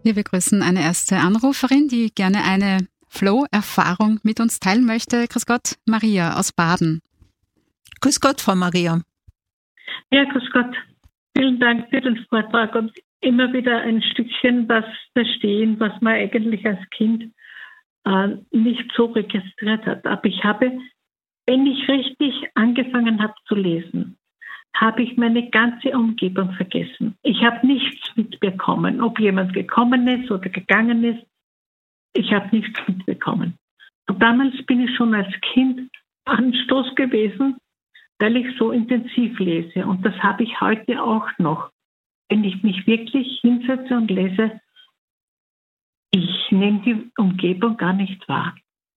Wir begrüßen eine erste Anruferin, die gerne eine Flow-Erfahrung mit uns teilen möchte. Grüß Gott, Maria aus Baden. Grüß Gott, Frau Maria. Ja, grüß Gott. Vielen Dank für den Vortrag und immer wieder ein Stückchen was verstehen, was man eigentlich als Kind nicht so registriert hat. Aber ich habe, wenn ich richtig angefangen habe zu lesen, habe ich meine ganze Umgebung vergessen. Ich habe nichts mitbekommen, ob jemand gekommen ist oder gegangen ist. Ich habe nichts mitbekommen. Und damals bin ich schon als Kind Anstoß gewesen, weil ich so intensiv lese. Und das habe ich heute auch noch. Wenn ich mich wirklich hinsetze und lese, ich nehme die Umgebung gar nicht wahr.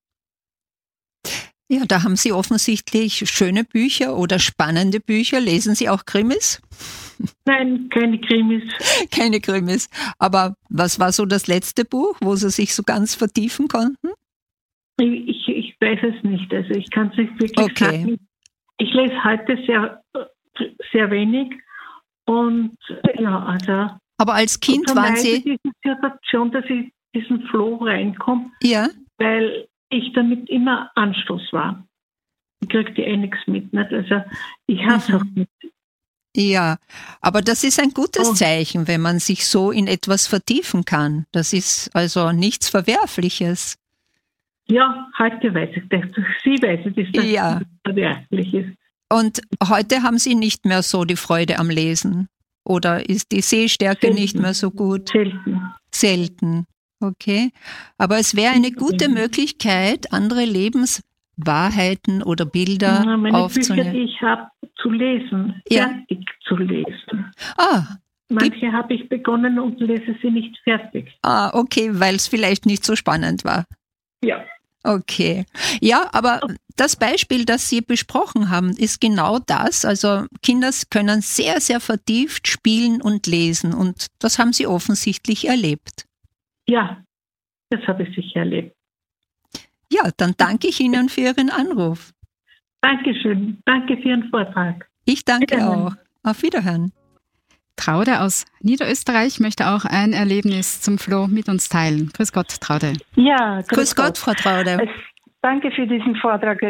Ja, da haben Sie offensichtlich schöne Bücher oder spannende Bücher. Lesen Sie auch Krimis? Nein, keine Krimis. Keine Krimis. Aber was war so das letzte Buch, wo Sie sich so ganz vertiefen konnten? Ich weiß es nicht. Also ich kann es nicht wirklich sagen. Ich lese heute sehr, sehr wenig. Und ja, also. Aber als Kind waren Sie. Diese Situation, dass ich diesen Flow reinkomme. Ja. Weil ich damit immer Anstoß war. Ich kriegte nichts mit. Nicht? Also ich habe es auch mit. Ja, aber das ist ein gutes Zeichen, wenn man sich so in etwas vertiefen kann. Das ist also nichts Verwerfliches. Ja, heute weiß ich das. Sie weiß es, dass das verwerflich ist. Und heute haben Sie nicht mehr so die Freude am Lesen? Oder ist die Sehstärke nicht mehr so gut? Selten. Okay. Aber es wäre eine gute Möglichkeit, andere Lebenswahrheiten oder Bilder aufzunehmen. Bücher, die ich habe, zu lesen, fertig zu lesen. Manche habe ich begonnen und lese sie nicht fertig. Okay, weil es vielleicht nicht so spannend war. Ja. Okay. Ja, aber das Beispiel, das Sie besprochen haben, ist genau das. Also Kinder können sehr, sehr vertieft spielen und lesen. Und das haben Sie offensichtlich erlebt. Ja, das habe ich sicher erlebt. Ja, dann danke ich Ihnen für Ihren Anruf. Dankeschön. Danke für Ihren Vortrag. Ich danke auch. Auf Wiederhören. Traude aus Niederösterreich möchte auch ein Erlebnis zum Flow mit uns teilen. Grüß Gott, Traude. Ja, grüß Gott, Frau Traude. Danke für diesen Vortrag.